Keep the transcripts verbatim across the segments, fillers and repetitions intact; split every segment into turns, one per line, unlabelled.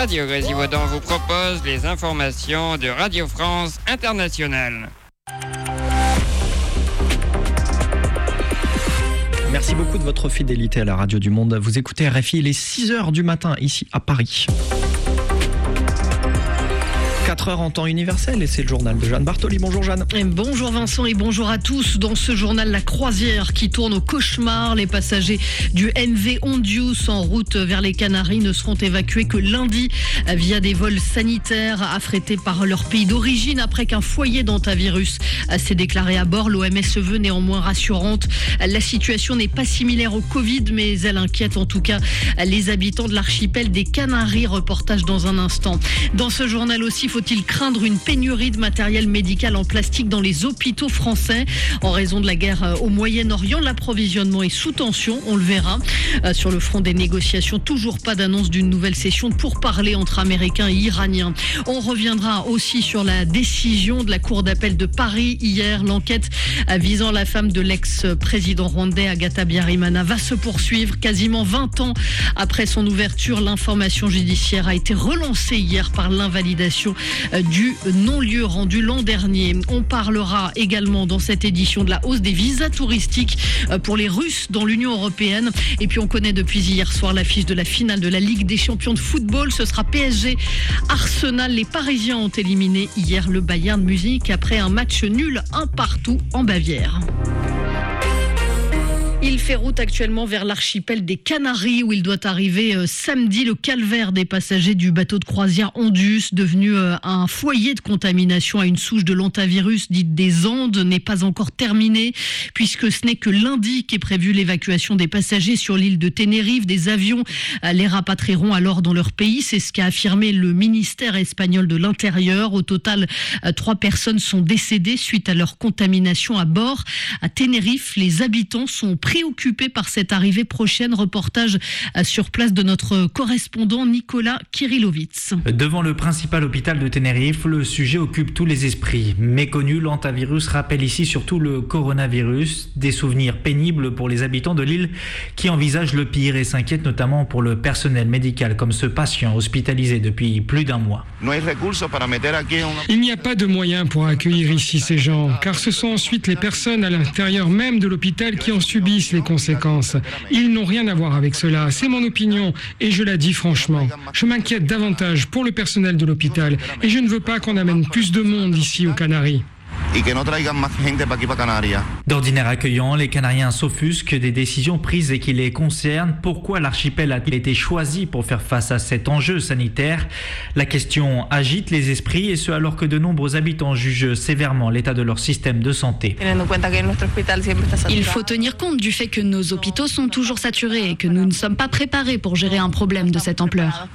Radio Grésivaudan vous propose les informations de Radio France Internationale.
Merci beaucoup de votre fidélité à la radio du monde. Vous écoutez R F I, il est six heures du matin ici à Paris. quatre heures en temps universel et c'est le journal de Jeanne Bartoli. Bonjour Jeanne.
Et bonjour Vincent et bonjour à tous. Dans ce journal, la croisière qui tourne au cauchemar. Les passagers du M V Hondius en route vers les Canaries ne seront évacués que lundi via des vols sanitaires affrétés par leur pays d'origine après qu'un foyer d'hantavirus s'est déclaré à bord. L'O M S se veut néanmoins rassurante. La situation n'est pas similaire au Covid, mais elle inquiète en tout cas les habitants de l'archipel des Canaries. Reportage dans un instant. Dans ce journal aussi, faut-il craindre une pénurie de matériel médical en plastique dans les hôpitaux français en raison de la guerre au Moyen-Orient? L'approvisionnement est sous tension, on le verra. Sur le front des négociations, toujours pas d'annonce d'une nouvelle session pour parler entre Américains et Iraniens. On reviendra aussi sur la décision de la Cour d'appel de Paris hier. L'enquête visant la femme de l'ex-président rwandais Agatha Habyarimana va se poursuivre. Quasiment vingt ans après son ouverture, l'information judiciaire a été relancée hier par l'invalidation du non-lieu rendu l'an dernier. On parlera également dans cette édition de la hausse des visas touristiques pour les Russes dans l'Union européenne. Et puis on connaît depuis hier soir l'affiche de la finale de la Ligue des champions de football. Ce sera P S G Arsenal. Les Parisiens ont éliminé hier le Bayern Munich après un match nul un partout en Bavière. Il fait route actuellement vers l'archipel des Canaries où il doit arriver euh, samedi. Le calvaire des passagers du bateau de croisière Hondius, devenu euh, un foyer de contamination à une souche de l'hantavirus dite des Andes, n'est pas encore terminé puisque ce n'est que lundi qu'est prévue l'évacuation des passagers sur l'île de Tenerife. Des avions euh, les rapatrieront alors dans leur pays. C'est ce qu'a affirmé le ministère espagnol de l'Intérieur. Au total, euh, trois personnes sont décédées suite à leur contamination à bord. À Tenerife, les habitants sont préoccupés par cette arrivée prochaine. Reportage sur place de notre correspondant Nicolas Kirillovitz.
Devant le principal hôpital de Tenerife, le sujet occupe tous les esprits. Méconnu, l'hantavirus rappelle ici surtout le coronavirus. Des souvenirs pénibles pour les habitants de l'île qui envisagent le pire et s'inquiètent notamment pour le personnel médical comme ce patient hospitalisé depuis plus d'un mois.
Il n'y a pas de moyens pour accueillir ici ces gens, car ce sont ensuite les personnes à l'intérieur même de l'hôpital qui en subissent les conséquences. Ils n'ont rien à voir avec cela, c'est mon opinion et je la dis franchement. Je m'inquiète davantage pour le personnel de l'hôpital et je ne veux pas qu'on amène plus de monde ici aux Canaries.
D'ordinaire accueillant, les Canariens s'offusquent des décisions prises et qui les concernent. Pourquoi l'archipel a-t-il été choisi pour faire face à cet enjeu sanitaire? La question agite les esprits et ce alors que de nombreux habitants jugent sévèrement l'état de leur système de santé.
Il faut tenir compte du fait que nos hôpitaux sont toujours saturés et que nous ne sommes pas préparés pour gérer un problème de cette ampleur.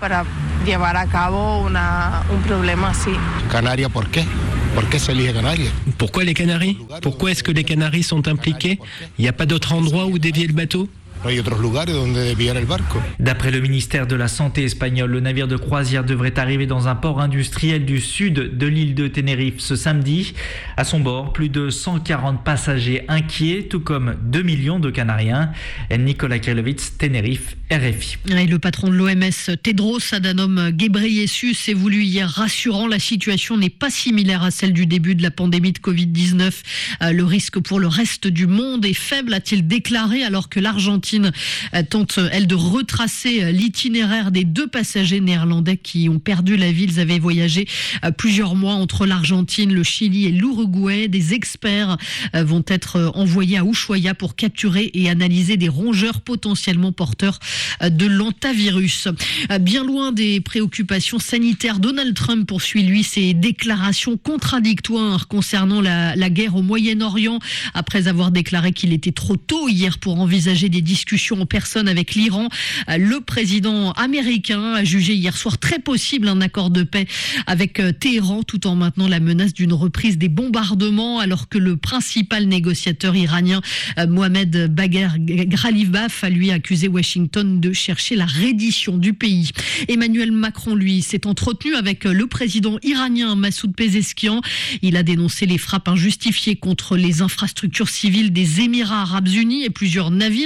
Canaria, ¿por qué?
Pourquoi les Canaries? Pourquoi est-ce que les Canaries sont impliquées? Il n'y a pas d'autre endroit où dévier le bateau?
D'après le ministère de la Santé espagnol, le navire de croisière devrait arriver dans un port industriel du sud de l'île de Tenerife ce samedi. À son bord, plus de cent quarante passagers inquiets, tout comme deux millions de Canariens. Nicolas Kirillovitz, Tenerife, R F I.
Et le patron de l'O M S, Tedros Adhanom Ghebreyesus, s'est voulu hier rassurant. La situation n'est pas similaire à celle du début de la pandémie de covid dix-neuf. Le risque pour le reste du monde est faible, a-t-il déclaré, alors que l'Argentine tente, elle, de retracer l'itinéraire des deux passagers néerlandais qui ont perdu la vie. Ils avaient voyagé plusieurs mois entre l'Argentine, le Chili et l'Uruguay. Des experts vont être envoyés à Ushuaia pour capturer et analyser des rongeurs potentiellement porteurs de l'hantavirus. Bien loin des préoccupations sanitaires, Donald Trump poursuit, lui, ses déclarations contradictoires concernant la, la guerre au Moyen-Orient, après avoir déclaré qu'il était trop tôt hier pour envisager des discussions en personne avec l'Iran. Le président américain a jugé hier soir très possible un accord de paix avec Téhéran, tout en maintenant la menace d'une reprise des bombardements, alors que le principal négociateur iranien, Mohamed Bagher Ghalibaf, a lui accusé Washington de chercher la reddition du pays. Emmanuel Macron, lui, s'est entretenu avec le président iranien Massoud Pezeshkian. Il a dénoncé les frappes injustifiées contre les infrastructures civiles des Émirats arabes unis et plusieurs navires, selon des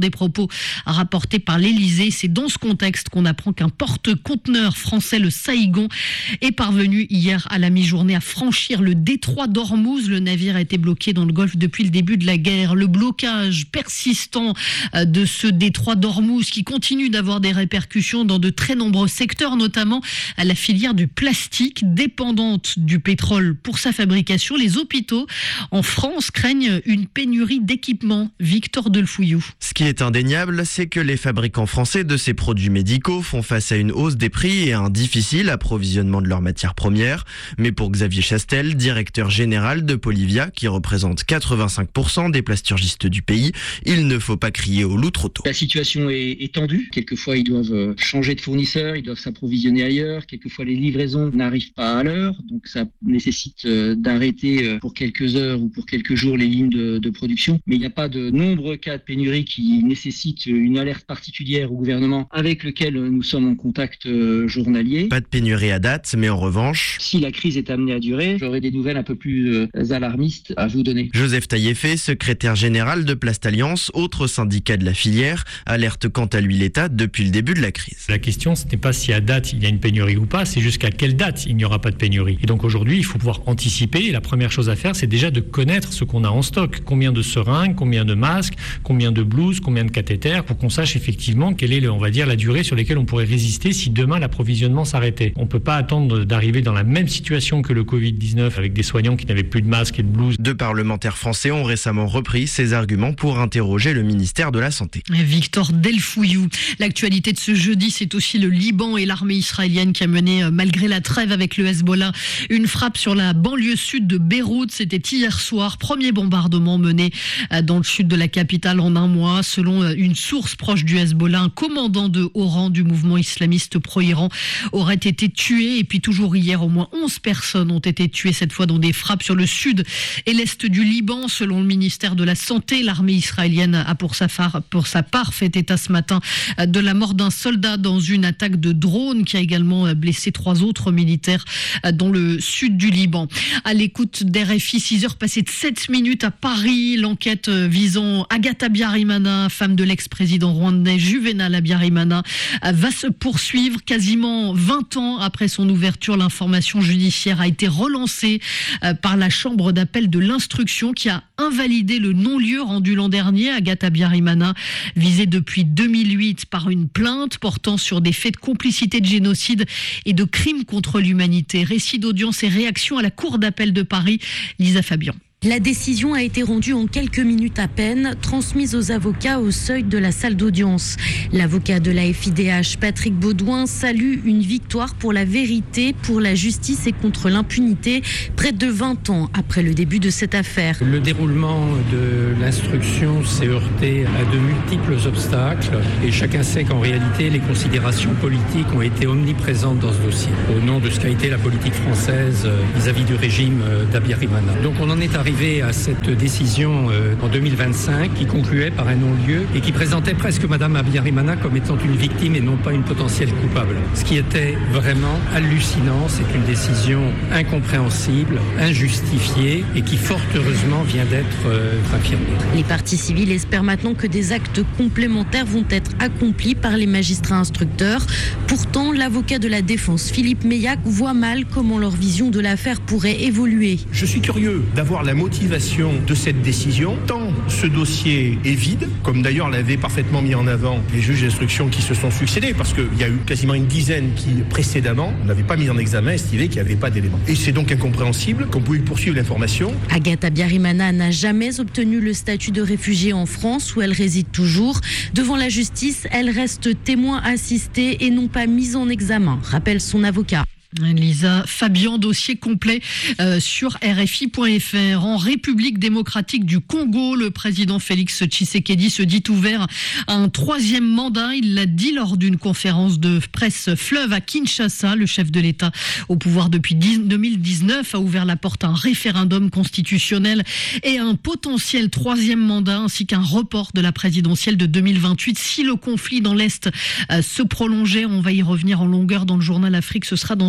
des propos rapportés par l'Élysée. C'est dans ce contexte qu'on apprend qu'un porte-conteneur français, le Saïgon, est parvenu hier à la mi-journée à franchir le détroit d'Ormuz. Le navire a été bloqué dans le Golfe depuis le début de la guerre. Le blocage persistant de ce détroit d'Ormuz qui continue d'avoir des répercussions dans de très nombreux secteurs, notamment à la filière du plastique, dépendante du pétrole pour sa fabrication. Les hôpitaux en France craignent une pénurie d'équipements. Victor Delfouillou.
Ce qui est indéniable, c'est que les fabricants français de ces produits médicaux font face à une hausse des prix et à un difficile approvisionnement de leurs matières premières. Mais pour Xavier Chastel, directeur général de Polivia, qui représente quatre-vingt-cinq pour cent des plasturgistes du pays, il ne faut pas crier au loup trop tôt.
La situation est, est tendue. Quelquefois, ils doivent changer de fournisseur, ils doivent s'approvisionner ailleurs. Quelquefois, les livraisons n'arrivent pas à l'heure. Donc, ça nécessite d'arrêter pour quelques heures ou pour quelques jours les lignes de, de production. Mais il n'y a pas de nombreux cas de pénurie qui nécessitent une alerte particulière au gouvernement avec lequel nous sommes en contact journalier.
Pas de pénurie à date, mais en revanche...
Si la crise est amenée à durer, j'aurai des nouvelles un peu plus alarmistes à vous donner.
Joseph Taillefer, secrétaire général de Plastalliance, autre syndicat de la filière, alerte quant à lui l'État depuis le début de la crise.
La question, ce n'est pas si à date il y a une pénurie ou pas, c'est jusqu'à quelle date il n'y aura pas de pénurie. Et donc aujourd'hui, il faut pouvoir anticiper. Et la première chose à faire, c'est déjà de connaître ce qu'on a en stock. Combien de seringues, combien de masques, combien de blouses, combien de cathéters, pour qu'on sache effectivement quelle est, le, on va dire, la durée sur laquelle on pourrait résister si demain l'approvisionnement s'arrêtait. On ne peut pas attendre d'arriver dans la même situation que le covid dix-neuf avec des soignants qui n'avaient plus de masques et de blouses.
Deux parlementaires français ont récemment repris ces arguments pour interroger le ministère de la Santé.
Victor Delfouillou. L'actualité de ce jeudi, c'est aussi le Liban et l'armée israélienne qui a mené, malgré la trêve avec le Hezbollah, une frappe sur la banlieue sud de Beyrouth. C'était hier soir. Premier bombardement mené dans le sud de la capitale en un mois. Selon une source proche du Hezbollah, un commandant de haut rang du mouvement islamiste pro-Iran aurait été tué. Et puis toujours hier, au moins onze personnes ont été tuées, cette fois dans des frappes sur le sud et l'est du Liban. Selon le ministère de la Santé, l'armée israélienne a pour sa, phare, pour sa part fait état ce matin de la mort d'un soldat dans une attaque de drone qui a également blessé trois autres militaires dans le sud du Liban. À l'écoute d'R F I, six heures passées de sept minutes à Paris, l'enquête visant Agatha Habyarimana, femme de l'ex-président rwandais Juvenal Habyarimana, va se poursuivre. Quasiment vingt ans après son ouverture, l'information judiciaire a été relancée par la chambre d'appel de l'instruction qui a invalidé le non-lieu rendu l'an dernier. Agatha Habyarimana, visée depuis deux mille huit par une plainte portant sur des faits de complicité de génocide et de crimes contre l'humanité. Récit d'audience et réaction à la Cour d'appel de Paris, Lisa Fabian.
La décision a été rendue en quelques minutes à peine, transmise aux avocats au seuil de la salle d'audience. L'avocat de la F I D H, Patrick Baudouin, salue une victoire pour la vérité, pour la justice et contre l'impunité, près de vingt ans après le début de cette affaire.
Le déroulement de l'instruction s'est heurté à de multiples obstacles et chacun sait qu'en réalité, les considérations politiques ont été omniprésentes dans ce dossier, au nom de ce qu'a été la politique française vis-à-vis du régime d'Habyarimana. Donc on en est arrivé arrivé à cette décision euh, en deux mille vingt-cinq qui concluait par un non-lieu et qui présentait presque Madame Habyarimana comme étant une victime et non pas une potentielle coupable. Ce qui était vraiment hallucinant, c'est une décision incompréhensible, injustifiée et qui fort heureusement vient d'être euh, infirmée.
Les parties civiles espèrent maintenant que des actes complémentaires vont être accomplis par les magistrats instructeurs. Pourtant, l'avocat de la défense, Philippe Meillac, voit mal comment leur vision de l'affaire pourrait évoluer.
Je suis curieux d'avoir la motivation de cette décision, tant ce dossier est vide, comme d'ailleurs l'avaient parfaitement mis en avant les juges d'instruction qui se sont succédés, parce qu'il y a eu quasiment une dizaine qui, précédemment, n'avaient pas mis en examen, estimé qu'il n'y avait pas d'éléments. Et c'est donc incompréhensible qu'on pouvait poursuivre l'information.
Agatha Habyarimana n'a jamais obtenu le statut de réfugiée en France, où elle réside toujours. Devant la justice, elle reste témoin assisté et non pas mise en examen, rappelle son avocat.
Lisa Fabian, dossier complet euh, sur R F I point F R. En République démocratique du Congo, le président Félix Tshisekedi se dit ouvert à un troisième mandat. Il l'a dit lors d'une conférence de presse fleuve à Kinshasa. Le chef de l'État au pouvoir depuis deux mille dix-neuf a ouvert la porte à un référendum constitutionnel et à un potentiel troisième mandat ainsi qu'un report de la présidentielle de deux mille vingt-huit. Si le conflit dans l'Est euh, se prolongeait, on va y revenir en longueur dans le journal Afrique. Ce sera dans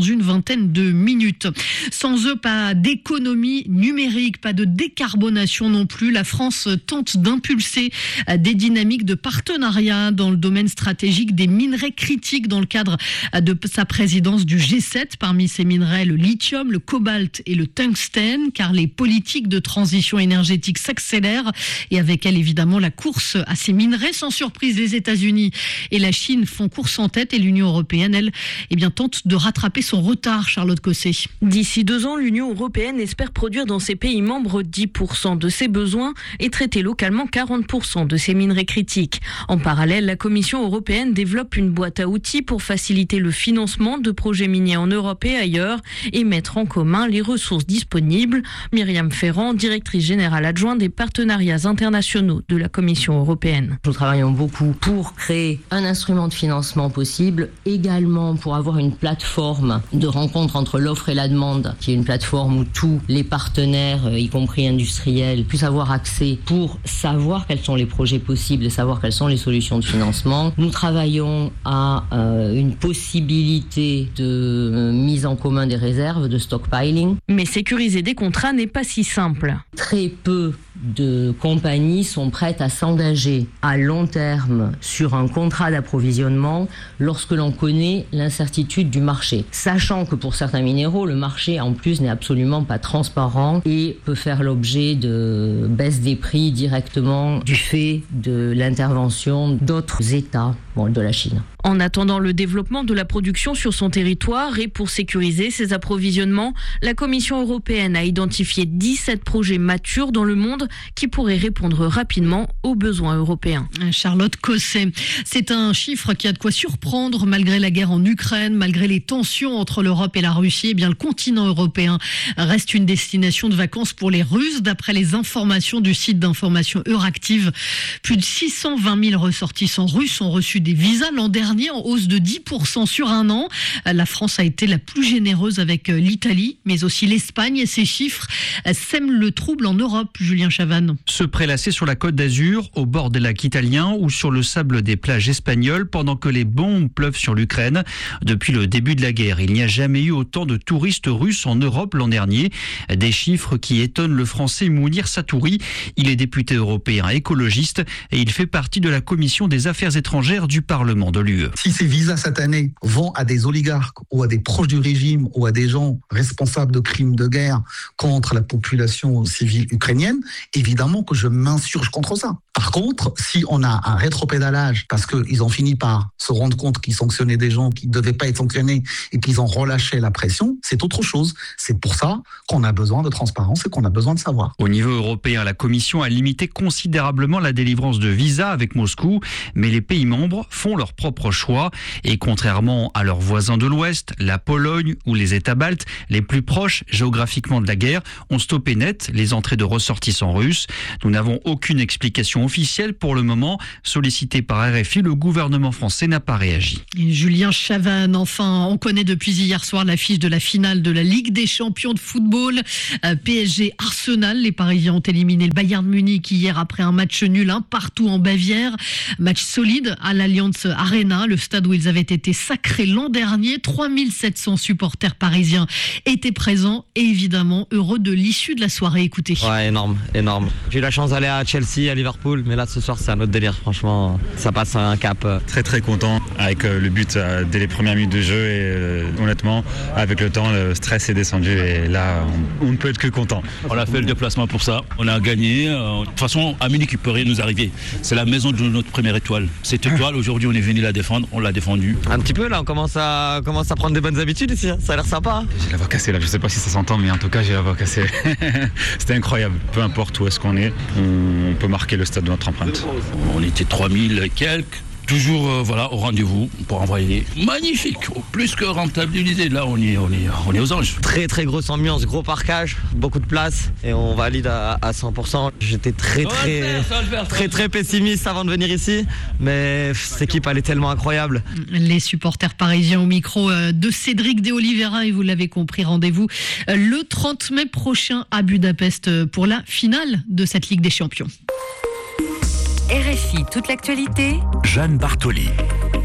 une vingtaine de minutes. Sans eux, pas d'économie numérique, pas de décarbonation non plus. La France tente d'impulser des dynamiques de partenariat dans le domaine stratégique des minerais critiques dans le cadre de sa présidence du G sept. Parmi ces minerais, le lithium, le cobalt et le tungstène, car les politiques de transition énergétique s'accélèrent et avec elle évidemment la course à ces minerais. Sans surprise, les États-Unis et la Chine font course en tête et l'Union européenne, elle, eh bien, tente de rattraper son retard. Charlotte Cosset.
D'ici deux ans, l'Union européenne espère produire dans ses pays membres dix pour cent de ses besoins et traiter localement quarante pour cent de ses minerais critiques. En parallèle, la Commission européenne développe une boîte à outils pour faciliter le financement de projets miniers en Europe et ailleurs et mettre en commun les ressources disponibles. Myriam Ferrand, directrice générale adjointe des partenariats internationaux de la Commission européenne.
Nous travaillons beaucoup pour créer un instrument de financement possible, également pour avoir une plateforme de rencontre entre l'offre et la demande, qui est une plateforme où tous les partenaires, y compris industriels, puissent avoir accès pour savoir quels sont les projets possibles et savoir quelles sont les solutions de financement. Nous travaillons à euh, une possibilité de euh, mise en commun des réserves, de stockpiling.
Mais sécuriser des contrats n'est pas si simple.
Très peu de compagnies sont prêtes à s'engager à long terme sur un contrat d'approvisionnement lorsque l'on connaît l'incertitude du marché. Sachant que pour certains minéraux, le marché en plus n'est absolument pas transparent et peut faire l'objet de baisse des prix directement du fait de l'intervention d'autres États, bon, de la Chine.
En attendant le développement de la production sur son territoire et pour sécuriser ses approvisionnements, la Commission européenne a identifié dix-sept projets matures dans le monde qui pourraient répondre rapidement aux besoins européens.
Charlotte Cosset, c'est un chiffre qui a de quoi surprendre malgré la guerre en Ukraine, malgré les tensions entre l'Europe et la Russie. Eh bien, le continent européen reste une destination de vacances pour les Russes. D'après les informations du site d'information Euractiv, plus de six cent vingt mille ressortissants russes ont reçu des visas l'an dernier, en hausse de dix pour cent sur un an. La France a été la plus généreuse avec l'Italie, mais aussi l'Espagne. Et ces chiffres sèment le trouble en Europe. Julien Chavannes.
Se prélasser sur la côte d'Azur, au bord des lacs italiens ou sur le sable des plages espagnoles pendant que les bombes pleuvent sur l'Ukraine. Depuis le début de la guerre, il n'y a jamais eu autant de touristes russes en Europe l'an dernier. Des chiffres qui étonnent le français Mounir Satouri. Il est député européen écologiste et il fait partie de la commission des affaires étrangères du Parlement de l'U E.
Si ces visas cette année vont à des oligarques ou à des proches du régime ou à des gens responsables de crimes de guerre contre la population civile ukrainienne, évidemment que je m'insurge contre ça. Par contre, si on a un rétropédalage parce qu'ils ont fini par se rendre compte qu'ils sanctionnaient des gens qui ne devaient pas être sanctionnés et qu'ils ont relâché la pression, c'est autre chose. C'est pour ça qu'on a besoin de transparence et qu'on a besoin de savoir.
Au niveau européen, la Commission a limité considérablement la délivrance de visas avec Moscou, mais les pays membres font leur propre choix. Et contrairement à leurs voisins de l'Ouest, la Pologne ou les États baltes, les plus proches géographiquement de la guerre, ont stoppé net les entrées de ressortissants russes. Nous n'avons aucune explication officielle pour le moment. Sollicité par R F I, le gouvernement français n'a pas réagi.
Et Julien Chavannes, enfin, on connaît depuis hier soir l'affiche de la finale de la Ligue des champions de football. Euh, P S G Arsenal, les Parisiens ont éliminé le Bayern Munich hier après un match nul, un partout en Bavière. Match solide à l'Allianz Arena, le stade où ils avaient été sacrés l'an dernier. trois mille sept cents supporters parisiens étaient présents et évidemment heureux de l'issue de la soirée. Écoutez.
Ouais, énorme, énorme. J'ai eu la chance d'aller à Chelsea, à Liverpool, mais là ce soir c'est un autre délire. Franchement, ça passe un cap.
Très très content avec le but dès les premières minutes de jeu et euh, honnêtement, avec le temps, le stress est descendu et là on, on ne peut être que content.
On a fait le déplacement pour ça, on a gagné. De toute façon, à Munich, il ne peut rien nous arriver. C'est la maison de notre première étoile. Cette étoile, aujourd'hui, on est venu la défendre, on l'a défendue.
Un petit peu là, on commence à, commence à prendre des bonnes habitudes ici, ça a l'air sympa.
J'ai la voix cassée là, je sais pas si ça s'entend, mais en tout cas j'ai la voix cassée. C'était incroyable, peu importe où est-ce qu'on est, on peut marquer le stade de notre empreinte.
On était trois mille et quelques. Toujours euh, voilà, au rendez-vous pour envoyer magnifique, plus que rentabilisé. Là, on est, on est, on est aux anges.
Très très grosse ambiance, gros parquage, beaucoup de place et on valide à, à cent pour cent. J'étais très très faire, faire, très très pessimiste avant de venir ici, mais cette équipe elle est tellement incroyable.
Les supporters parisiens au micro de Cédric De Oliveira et vous l'avez compris, rendez-vous le trente mai prochain à Budapest pour la finale de cette Ligue des Champions.
R F I, toute l'actualité.
Jeanne Bartoli.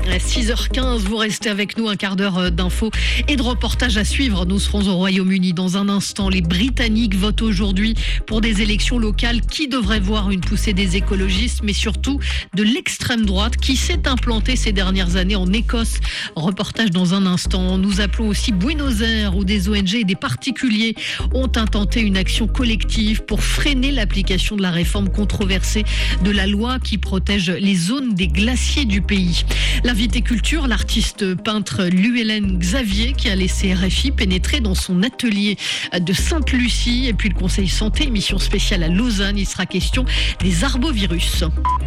À six heures quinze, vous restez avec nous, un quart d'heure d'infos et de reportages à suivre. Nous serons au Royaume-Uni dans un instant. Les Britanniques votent aujourd'hui pour des élections locales qui devraient voir une poussée des écologistes, mais surtout de l'extrême droite qui s'est implantée ces dernières années en Écosse. Reportage dans un instant. Nous appelons aussi Buenos Aires où des O N G et des particuliers ont intenté une action collective pour freiner l'application de la réforme controversée de la loi qui protège les zones des glaciers du pays. L'invité culture, l'artiste peintre Llewellyn Xavier qui a laissé R F I pénétrer dans son atelier de Sainte-Lucie. Et puis le Conseil Santé, émission spéciale à Lausanne, il sera question des arbovirus.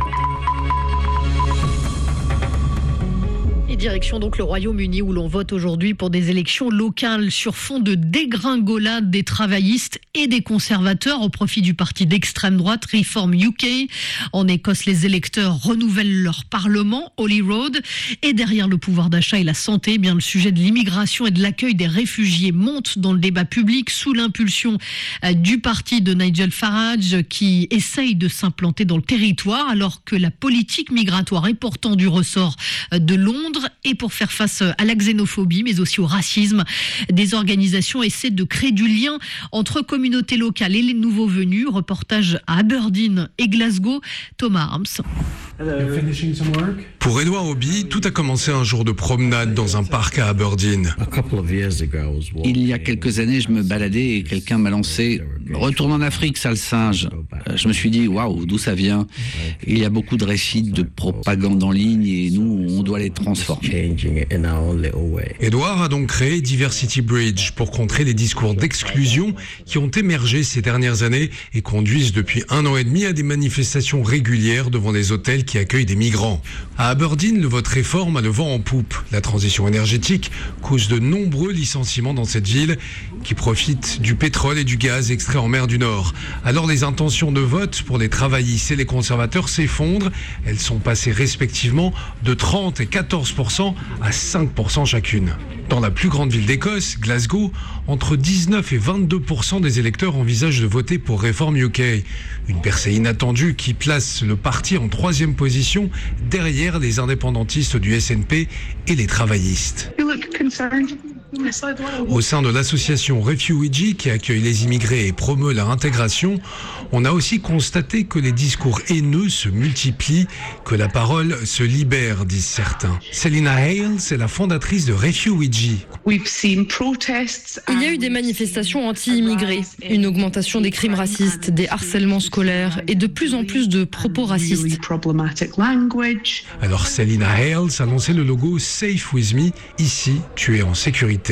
Direction donc le Royaume-Uni où l'on vote aujourd'hui pour des élections locales sur fond de dégringolade des travaillistes et des conservateurs au profit du parti d'extrême droite Reform U K. En Écosse, les électeurs renouvellent leur parlement, Holyrood, et derrière le pouvoir d'achat et la santé, eh bien le sujet de l'immigration et de l'accueil des réfugiés monte dans le débat public sous l'impulsion du parti de Nigel Farage qui essaye de s'implanter dans le territoire alors que la politique migratoire est pourtant du ressort de Londres. Et pour faire face à la xénophobie, mais aussi au racisme, des organisations essaient de créer du lien entre communautés locales et les nouveaux venus. Reportage à Aberdeen et Glasgow, Thomas Arms.
Pour Edouard Hobby, tout a commencé un jour de promenade dans un parc à Aberdeen.
Il y a quelques années, je me baladais et quelqu'un m'a lancé « Retourne en Afrique, sale singe ». Je me suis dit « Waouh, d'où ça vient ?» Il y a beaucoup de récits de propagande en ligne et nous, on doit les transformer.
Edouard a donc créé Diversity Bridge pour contrer les discours d'exclusion qui ont émergé ces dernières années et conduisent depuis un an et demi à des manifestations régulières devant des hôtels qui accueillent des migrants. À Aberdeen, le vote réforme a le vent en poupe. La transition énergétique cause de nombreux licenciements dans cette ville qui profite du pétrole et du gaz extraits en mer du Nord. Alors les intentions de vote pour les travaillistes et les conservateurs s'effondrent. Elles sont passées respectivement de trente et quatorze pour cent à cinq pour cent chacune. Dans la plus grande ville d'Écosse, Glasgow, entre dix-neuf et vingt-deux pour cent des électeurs envisagent de voter pour Reform U K. Une percée inattendue qui place le parti en troisième position derrière les indépendantistes du S N P et les travaillistes. Au sein de l'association Refugee qui accueille les immigrés et promeut leur intégration, on a aussi constaté que les discours haineux se multiplient, que la parole se libère, disent certains. Selina Hales est la fondatrice de Refugee.
Il y a eu des manifestations anti-immigrés, une augmentation des crimes racistes, des harcèlements scolaires et de plus en plus de propos racistes.
Alors Selina Hales a lancé le logo Safe With Me, ici tu es en sécurité.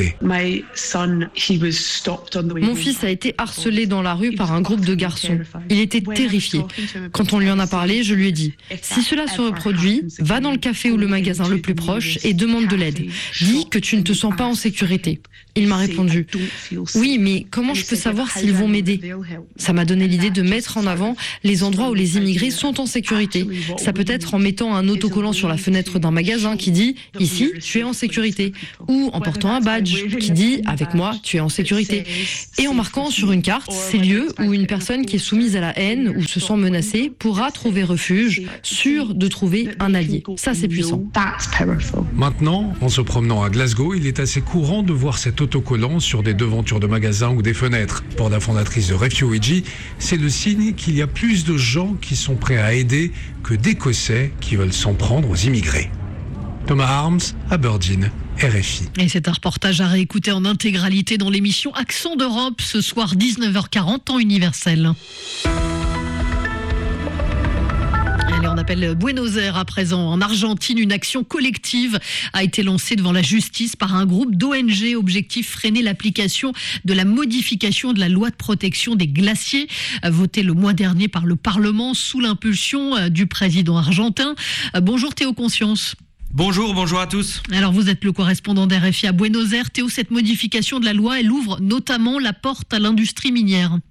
Mon fils a été harcelé dans la rue par un groupe de garçons. Il était terrifié. Quand on lui en a parlé, je lui ai dit « Si cela se reproduit, va dans le café ou le magasin le plus proche et demande de l'aide. Dis que tu ne te sens pas en sécurité. » Il m'a répondu « Oui, mais comment je peux savoir s'ils vont m'aider ?» Ça m'a donné l'idée de mettre en avant les endroits où les immigrés sont en sécurité. Ça peut être en mettant un autocollant sur la fenêtre d'un magasin qui dit « Ici, tu es en sécurité » ou en portant un badge qui dit « Avec moi, tu es en sécurité » et en marquant sur une carte ces lieux où une personne qui est soumise à la haine ou se sent menacée pourra trouver refuge, sûre de trouver un allié. Ça, c'est puissant.
Maintenant, en se promenant à Glasgow, il est assez courant de voir cet autocollant sur des devantures de magasins ou des fenêtres. Pour la fondatrice de Refugee, c'est le signe qu'il y a plus de gens qui sont prêts à aider que d'Écossais qui veulent s'en prendre aux immigrés. Thomas Arms, Aberdeen, R F I.
Et c'est un reportage à réécouter en intégralité dans l'émission Accent d'Europe ce soir dix-neuf heures quarante, temps universel. Allez, on appelle Buenos Aires à présent. En Argentine, une action collective a été lancée devant la justice par un groupe d'O N G. Objectif, freiner l'application de la modification de la loi de protection des glaciers, votée le mois dernier par le Parlement sous l'impulsion du président argentin. Bonjour Théo Conscience.
Bonjour, bonjour à tous.
Alors vous êtes le correspondant d'R F I à Buenos Aires. Théo, cette modification de la loi, elle ouvre notamment la porte à l'industrie minière.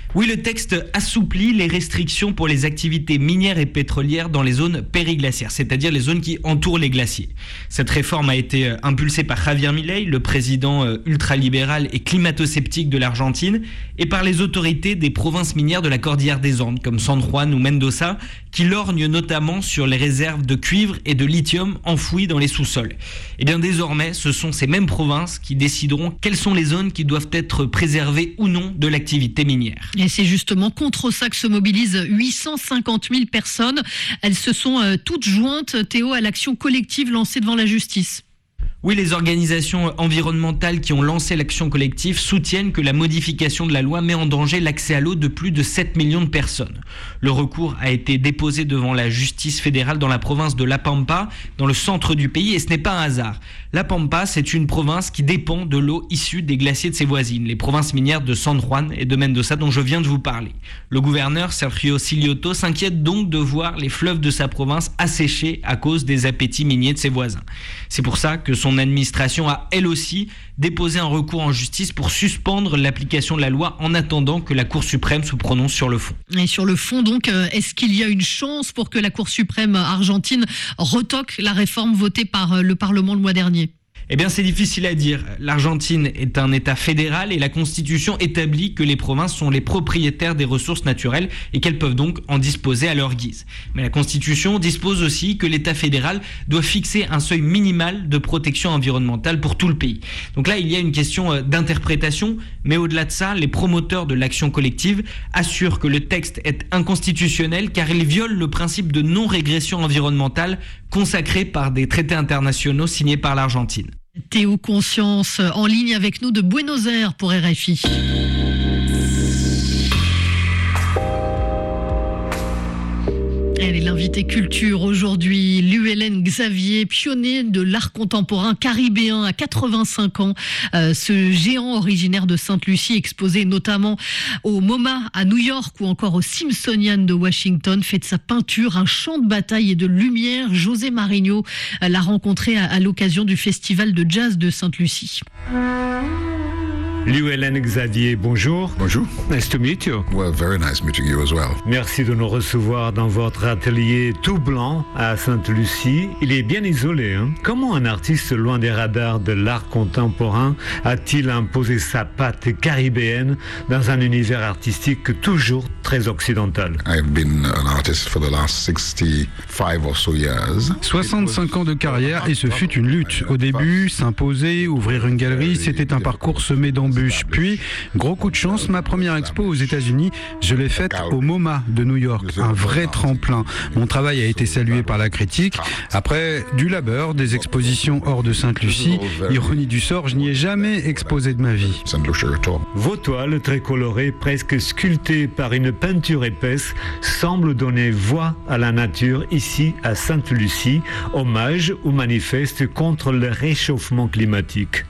Oui, le texte assouplit les restrictions pour les activités minières et pétrolières dans les zones périglaciaires, c'est-à-dire les zones qui entourent les glaciers. Cette réforme a été impulsée par Javier Milei, le président ultralibéral et climato-sceptique de l'Argentine, et par les autorités des provinces minières de la Cordillère des Andes, comme San Juan ou Mendoza, qui lorgnent notamment sur les réserves de cuivre et de lithium enfouies dans les sous-sols. Et bien désormais, ce sont ces mêmes provinces qui décideront quelles sont les zones qui doivent être préservées ou non de l'activité minière.
Et c'est justement contre ça que se mobilisent huit cent cinquante mille personnes. Elles se sont euh, toutes jointes, Théo, à l'action collective lancée devant la justice.
Oui, les organisations environnementales qui ont lancé l'action collective soutiennent que la modification de la loi met en danger l'accès à l'eau de plus de sept millions de personnes. Le recours a été déposé devant la justice fédérale dans la province de La Pampa, dans le centre du pays, et ce n'est pas un hasard. La Pampa, c'est une province qui dépend de l'eau issue des glaciers de ses voisines, les provinces minières de San Juan et de Mendoza dont je viens de vous parler. Le gouverneur Sergio Silioto s'inquiète donc de voir les fleuves de sa province asséchés à cause des appétits miniers de ses voisins. C'est pour ça que son administration a, elle aussi, déposé un recours en justice pour suspendre l'application de la loi en attendant que la Cour suprême se prononce sur le fond.
Et sur le fond, donc, est-ce qu'il y a une chance pour que la Cour suprême argentine retoque la réforme votée par le Parlement le mois dernier ?
Eh bien, c'est difficile à dire. L'Argentine est un État fédéral et la Constitution établit que les provinces sont les propriétaires des ressources naturelles et qu'elles peuvent donc en disposer à leur guise. Mais la Constitution dispose aussi que l'État fédéral doit fixer un seuil minimal de protection environnementale pour tout le pays. Donc là, il y a une question d'interprétation, mais au-delà de ça, les promoteurs de l'action collective assurent que le texte est inconstitutionnel car il viole le principe de non-régression environnementale consacré par des traités internationaux signés par l'Argentine.
Théo Conscience, en ligne avec nous de Buenos Aires pour R F I. Elle est l'invitée culture aujourd'hui. Luelen Xavier, pionnier de l'art contemporain caribéen à quatre-vingt-cinq ans. Euh, ce géant originaire de Sainte-Lucie, exposé notamment au MoMA à New York ou encore au Smithsonian de Washington, fait de sa peinture un champ de bataille et de lumière. José Marigno l'a rencontré à, à l'occasion du festival de jazz de Sainte-Lucie.
Luelen Xavier, bonjour.
Bonjour.
Nice to meet you.
Well, very nice meeting you as well.
Merci de nous recevoir dans votre atelier tout blanc à Sainte-Lucie. Il est bien isolé, hein? Comment un artiste loin des radars de l'art contemporain a-t-il imposé sa patte caribéenne dans un univers artistique toujours très occidental?
I've been an artist for the last sixty-five or so years.
soixante-cinq ans de carrière et ce fut une lutte. Au début, s'imposer, ouvrir une galerie, c'était un parcours semé d'embûches. Puis, gros coup de chance, ma première expo aux États-Unis, je l'ai faite au MoMA de New York, un vrai tremplin. Mon travail a été salué par la critique. Après, du labeur, des expositions hors de Sainte-Lucie. Ironie du sort, je n'y ai jamais exposé de ma vie.
Vos toiles, très colorées, presque sculptées par une peinture épaisse, semblent donner voix à la nature ici à Sainte-Lucie, hommage ou manifeste contre le réchauffement climatique.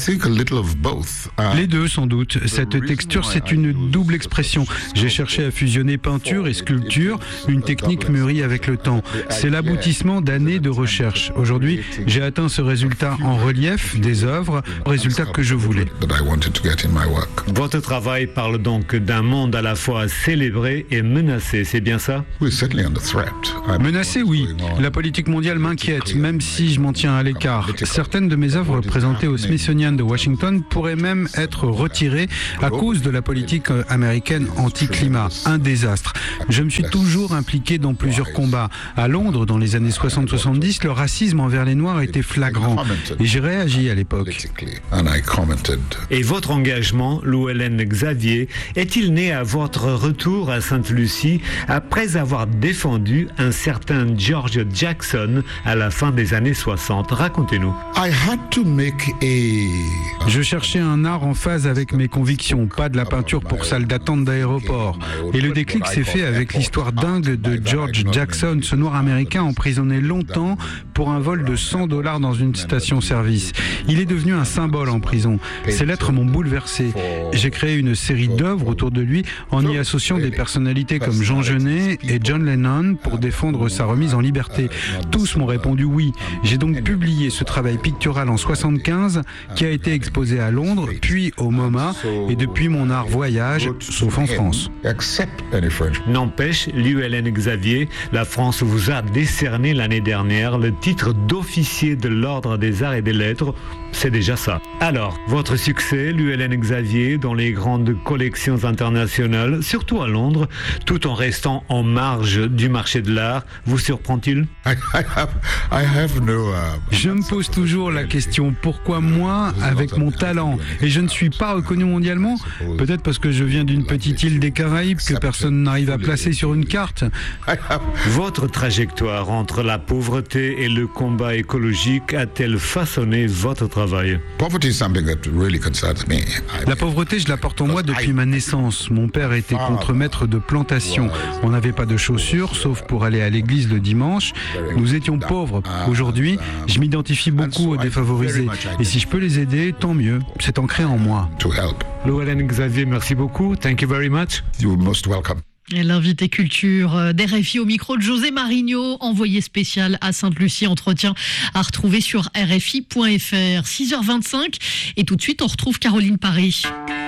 Les deux, sans doute. Cette texture, c'est une double expression. J'ai cherché à fusionner peinture et sculpture, une technique mûrie avec le temps. C'est l'aboutissement d'années de recherche. Aujourd'hui, j'ai atteint ce résultat en relief des œuvres, résultat que je voulais.
Votre travail parle donc d'un monde à la fois célébré et menacé, c'est bien ça?
Menacé, oui. La politique mondiale m'inquiète, même si je m'en tiens à l'écart. Certaines de mes œuvres présentées au Smithsonian de Washington pourraient même être retirées à cause de la politique américaine anti-climat. Un désastre. Je me suis toujours impliqué dans plusieurs combats. À Londres, dans les années soixante soixante-dix, le racisme envers les Noirs était flagrant. Et j'ai réagi à l'époque.
Et votre engagement, Luelen Xavier, est-il né à votre retour à Sainte-Lucie après avoir défendu un certain George Jackson à la fin des années soixante? Racontez-nous.
Je cherchais un art en phase avec mes convictions, pas de la peinture pour salle d'attente d'aéroport. Et le déclic s'est fait avec l'histoire dingue de George Jackson, ce noir américain emprisonné longtemps pour un vol de cent dollars dans une station-service. Il est devenu un symbole en prison. Ses lettres m'ont bouleversé. J'ai créé une série d'œuvres autour de lui en y associant des personnalités comme Jean Genet et John Lennon pour défendre sa remise en liberté. Tous m'ont répondu oui. J'ai donc publié ce travail pictural en soixante-quinze qui a été exposé à Londres, puis aujourd'hui au MoMA et depuis mon art voyage, sauf en France.
N'empêche, l'U L N Xavier, la France vous a décerné l'année dernière le titre d'officier de l'Ordre des Arts et des Lettres. C'est déjà ça. Alors, votre succès, l'U L N Xavier, dans les grandes collections internationales, surtout à Londres, tout en restant en marge du marché de l'art, vous surprend-il ?
Je me pose toujours la question, pourquoi moi, avec mon talent, et je ne suis pas reconnu mondialement ? Peut-être parce que je viens d'une petite île des Caraïbes que personne n'arrive à placer sur une carte.
Votre trajectoire entre la pauvreté et le combat écologique a-t-elle façonné votre travail ?
La pauvreté, je la porte en moi depuis ma naissance. Mon père était contremaître de plantation. On n'avait pas de chaussures, sauf pour aller à l'église le dimanche. Nous étions pauvres. Aujourd'hui, je m'identifie beaucoup aux défavorisés. Et si je peux les aider, tant mieux. C'est ancré en moi.
l'U L N Xavier, merci beaucoup. Thank you very much.
You're most welcome.
L'invité culture d'R F I au micro de José Marigno, envoyé spécial à Sainte-Lucie. Entretien à retrouver sur R F I point F R. six heures vingt-cinq et tout de suite on retrouve Caroline Paré.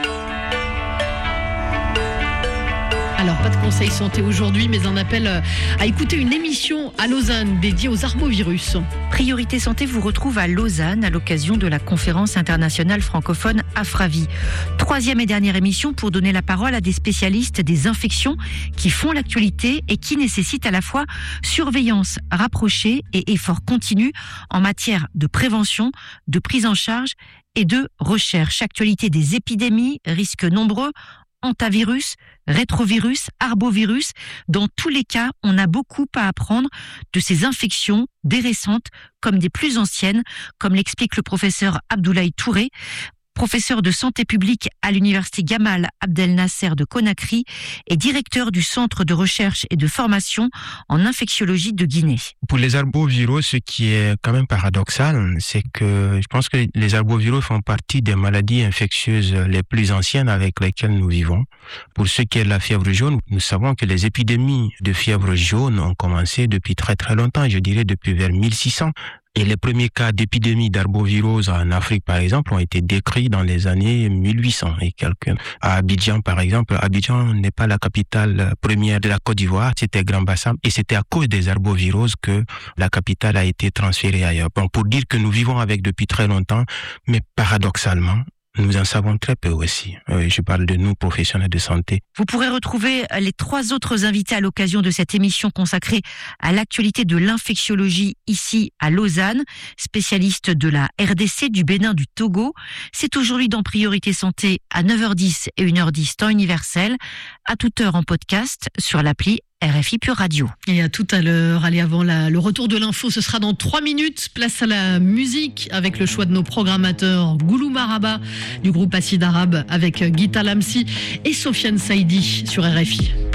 Alors, pas de conseil santé aujourd'hui, mais un appel à écouter une émission à Lausanne dédiée aux arbovirus.
Priorité Santé vous retrouve à Lausanne à l'occasion de la conférence internationale francophone AFRAVI. Troisième et dernière émission pour donner la parole à des spécialistes des infections qui font l'actualité et qui nécessitent à la fois surveillance rapprochée et effort continu en matière de prévention, de prise en charge et de recherche. Actualité des épidémies, risques nombreux, hantavirus, rétrovirus, arbovirus. Dans tous les cas, on a beaucoup à apprendre de ces infections, des récentes comme des plus anciennes, comme l'explique le professeur Abdoulaye Touré, professeur de santé publique à l'université Gamal Abdel Nasser de Conakry et directeur du centre de recherche et de formation en infectiologie de Guinée.
Pour les arboviraux, ce qui est quand même paradoxal, c'est que je pense que les arboviraux font partie des maladies infectieuses les plus anciennes avec lesquelles nous vivons. Pour ce qui est de la fièvre jaune, nous savons que les épidémies de fièvre jaune ont commencé depuis très très longtemps, je dirais depuis vers mille six cents. Et les premiers cas d'épidémie d'arbovirose en Afrique, par exemple, ont été décrits dans les années mille huit cents et quelques. À Abidjan, par exemple, Abidjan n'est pas la capitale première de la Côte d'Ivoire, c'était Grand Bassam. Et c'était à cause des arboviroses que la capitale a été transférée ailleurs. Bon, pour dire que nous vivons avec depuis très longtemps, mais paradoxalement, nous en savons très peu aussi. Oui, je parle de nous, professionnels de santé.
Vous pourrez retrouver les trois autres invités à l'occasion de cette émission consacrée à l'actualité de l'infectiologie ici à Lausanne, spécialiste de la R D C, du Bénin, du Togo. C'est aujourd'hui dans Priorité Santé à neuf heures dix et une heure dix temps universel, à toute heure en podcast sur l'appli R F I Pure Radio.
Et à tout à l'heure, allez, avant la, le retour de l'info, ce sera dans trois minutes. Place à la musique avec le choix de nos programmateurs. Goulou Maraba du groupe Acide Arabe avec Gita Lamsi et Sofiane Saïdi sur R F I.